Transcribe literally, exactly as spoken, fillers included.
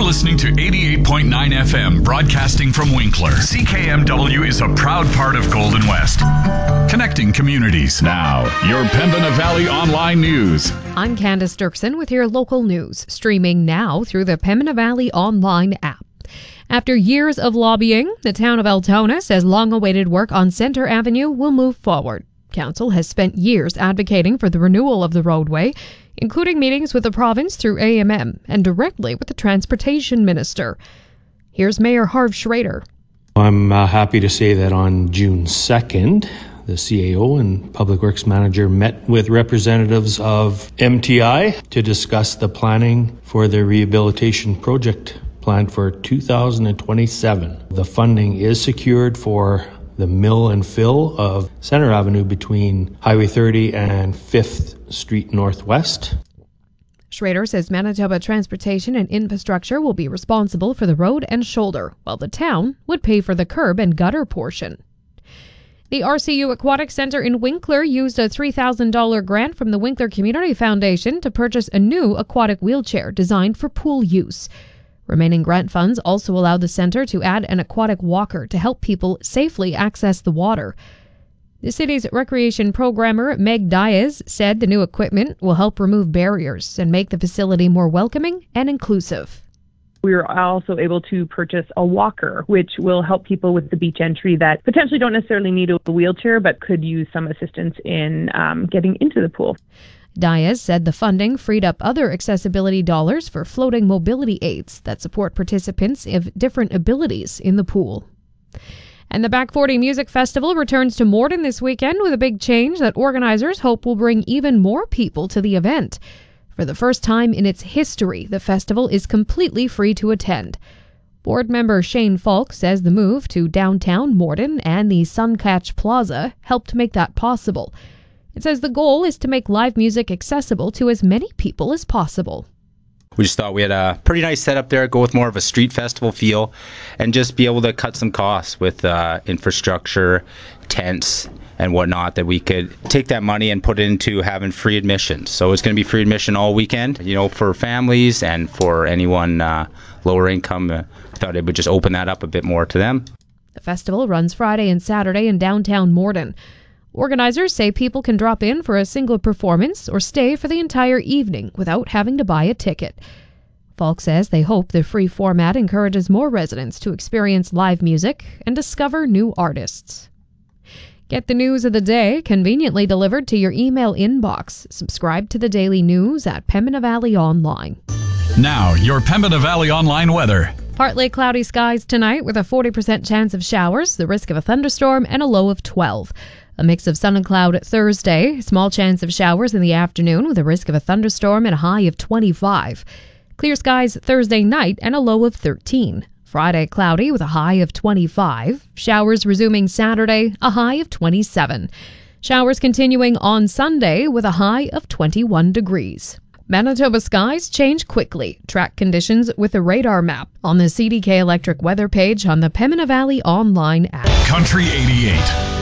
listening to eighty-eight point nine F M, broadcasting from Winkler. C K M W is a proud part of Golden West, connecting communities. Now, your Pembina Valley Online News. I'm Candace Dirksen with your local news, streaming now through the Pembina Valley Online app. After years of lobbying, the town of Altona says long-awaited work on Centre Avenue will move forward. Council has spent years advocating for the renewal of the roadway, including meetings with the province through A M M and directly with the Transportation Minister. Here's Mayor Harv Schrader. I'm uh, happy to say that on June second, the C A O and Public Works Manager met with representatives of M T I to discuss the planning for the rehabilitation project planned for two thousand twenty-seven. The funding is secured for the mill and fill of Centre Avenue between Highway thirty and fifth Street Northwest. Schrader says Manitoba Transportation and Infrastructure will be responsible for the road and shoulder, while the town would pay for the curb and gutter portion. The R C U Aquatic Centre in Winkler used a three thousand dollars grant from the Winkler Community Foundation to purchase a new aquatic wheelchair designed for pool use. Remaining grant funds also allow the centre to add an aquatic walker to help people safely access the water. The city's recreation programmer, Meg Diaz, said the new equipment will help remove barriers and make the facility more welcoming and inclusive. We were also able to purchase a walker, which will help people with the beach entry that potentially don't necessarily need a wheelchair but could use some assistance in um, getting into the pool. Diaz said the funding freed up other accessibility dollars for floating mobility aids that support participants of different abilities in the pool. And the Back forty Music Festival returns to Morden this weekend with a big change that organizers hope will bring even more people to the event. For the first time in its history, the festival is completely free to attend. Board member Shane Falk says the move to downtown Morden and the Suncatch Plaza helped make that possible. It says the goal is to make live music accessible to as many people as possible. We just thought we had a pretty nice setup there, go with more of a street festival feel, and just be able to cut some costs with uh, infrastructure, tents, and whatnot, that we could take that money and put it into having free admission. So it's going to be free admission all weekend, you know, for families and for anyone uh, lower income. Uh, I thought it would just open that up a bit more to them. The festival runs Friday and Saturday in downtown Morden. Organizers say people can drop in for a single performance or stay for the entire evening without having to buy a ticket. Falk says they hope the free format encourages more residents to experience live music and discover new artists. Get the news of the day conveniently delivered to your email inbox. Subscribe to the daily news at Pembina Valley Online. Now, your Pembina Valley Online weather. Partly cloudy skies tonight with a forty percent chance of showers, the risk of a thunderstorm, and a low of twelve. A mix of sun and cloud Thursday, small chance of showers in the afternoon with a risk of a thunderstorm and a high of twenty-five. Clear skies Thursday night and a low of thirteen. Friday cloudy with a high of twenty-five. Showers resuming Saturday, a high of twenty-seven. Showers continuing on Sunday with a high of twenty-one degrees. Manitoba skies change quickly. Track conditions with a radar map on the C D K Electric weather page on the Pembina Valley Online app. Country eighty-eight.